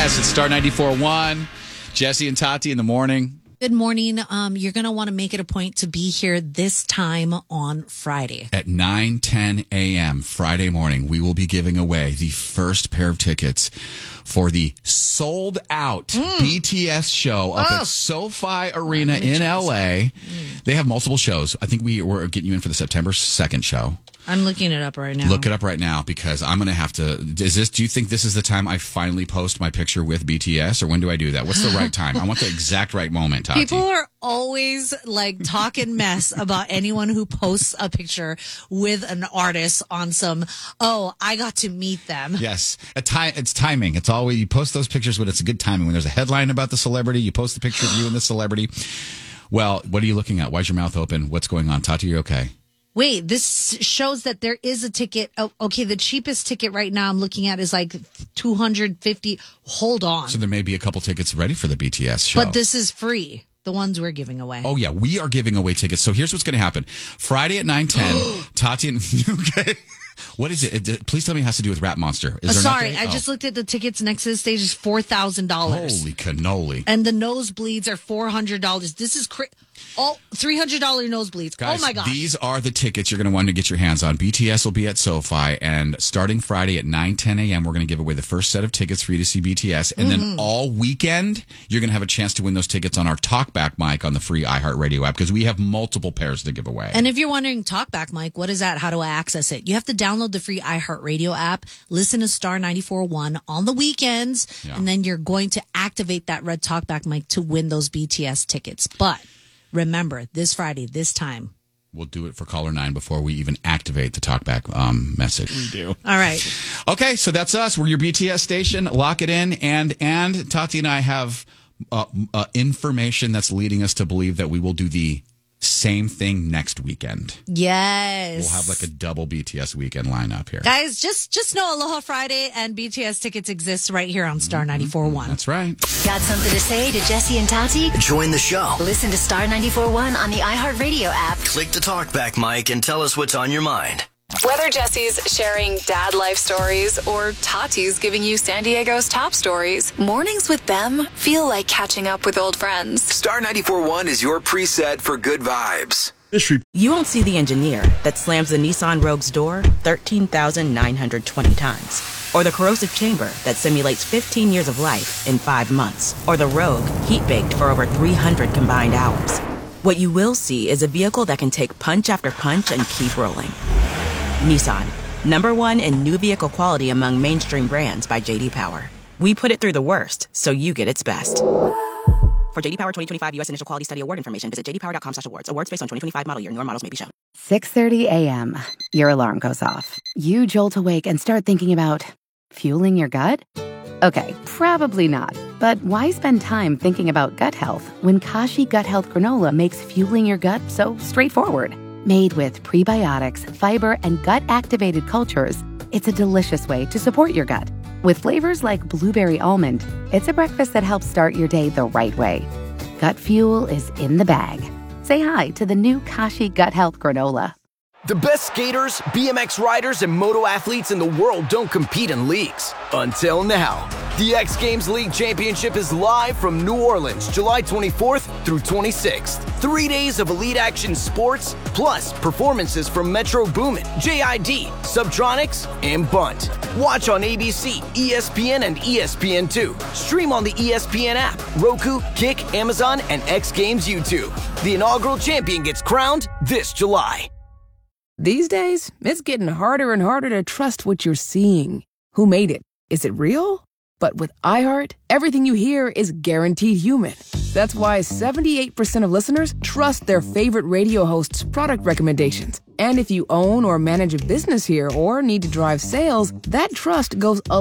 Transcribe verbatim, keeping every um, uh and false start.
Yes, it's Star ninety-four point one. Jesse and Tati in the morning. Good morning. Um, you're going to want to make it a point to be here this time on Friday. At nine ten a.m. Friday morning, we will be giving away the first pair of tickets for the sold-out mm. B T S show up oh. at SoFi Arena in L A. Mm. They have multiple shows. I think we were getting you in for the September second show. I'm looking it up right now. Look it up right now because I'm going to have to. Is this? Do you think this is the time I finally post my picture with B T S, or when do I do that? What's the right time? I want the exact right moment, Tati. People are always like talking mess about anyone who posts a picture with an artist on some. Oh, I got to meet them. Yes, a time. It's timing. It's always you post those pictures when it's a good timing. When there's a headline about the celebrity, you post the picture of you and the celebrity. Well, what are you looking at? Why's your mouth open? What's going on, Tati? You okay? Wait, this shows that there is a ticket. Oh, okay, the cheapest ticket right now I'm looking at is like two hundred fifty. Hold on. So there may be a couple tickets ready for the B T S show. But this is free. The ones we're giving away. Oh, yeah. We are giving away tickets. So here's what's going to happen. Friday at nine ten, Tati and... Okay. What is it? it? Please tell me it has to do with Rap Monster. Is uh, there sorry, nothing? I oh. just looked at the tickets next to the stage. Is four thousand dollars. Holy cannoli. And the nosebleeds are four hundred dollars. This is cra- all three hundred dollars nosebleeds. Guys, oh, my gosh. These are the tickets you're going to want to get your hands on. B T S will be at SoFi, and starting Friday at nine ten a.m., we're going to give away the first set of tickets for you to see B T S. And mm-hmm. then all weekend, you're going to have a chance to win those tickets on our Talkback mic on the free iHeartRadio app because we have multiple pairs to give away. And if you're wondering, Talkback mic, what is that? How do I access it? You have to download the free iHeartRadio app, listen to Star ninety-four point one on the weekends, yeah. and then you're going to activate that red Talkback mic to win those B T S tickets. But remember, this Friday, this time. We'll do it for caller nine before we even activate the talkback um, message. We do. All right. Okay, so that's us. We're your B T S station. Lock it in. And and Tati and I have uh, uh, information that's leading us to believe that we will do the same thing next weekend. Yes. We'll have like a double B T S weekend lineup here. Guys, just just know Aloha Friday and B T S tickets exist right here on Star ninety-four point one. That's right. Got something to say to Jesse and Tati? Join the show. Listen to Star ninety-four point one on the iHeartRadio app. Click the talkback mic and tell us what's on your mind. Whether Jesse's sharing dad life stories or Tati's giving you San Diego's top stories, mornings with them feel like catching up with old friends. Star ninety-four point one is your preset for good vibes. You won't see the engineer that slams the Nissan Rogue's door thirteen thousand nine hundred twenty times. Or the corrosive chamber that simulates fifteen years of life in five months. Or the Rogue heat-baked for over three hundred combined hours. What you will see is a vehicle that can take punch after punch and keep rolling. Nissan, number one in new vehicle quality among mainstream brands by J D Power. We put it through the worst, so you get its best. For J D Power twenty twenty-five U S Initial Quality Study Award information, visit j d power dot com slash awards. Awards based on twenty twenty-five model year. Newer models may be shown. six thirty a.m. Your alarm goes off. You jolt awake and start thinking about fueling your gut? Okay, probably not. But why spend time thinking about gut health when Kashi Gut Health Granola makes fueling your gut so straightforward? Made with prebiotics, fiber, and gut-activated cultures, it's a delicious way to support your gut. With flavors like blueberry almond, it's a breakfast that helps start your day the right way. Gut fuel is in the bag. Say hi to the new Kashi Gut Health Granola. The best skaters, B M X riders, and moto athletes in the world don't compete in leagues. Until now. The X Games League Championship is live from New Orleans, July twenty-fourth through twenty-sixth. Three days of elite action sports, plus performances from Metro Boomin, J I D, Subtronics, and Bunt. Watch on A B C, E S P N, and E S P N two. Stream on the E S P N app, Roku, Kick, Amazon, and X Games YouTube. The inaugural champion gets crowned this July. These days, it's getting harder and harder to trust what you're seeing. Who made it? Is it real? But with iHeart, everything you hear is guaranteed human. That's why seventy-eight percent of listeners trust their favorite radio hosts' product recommendations. And if you own or manage a business here or need to drive sales, that trust goes a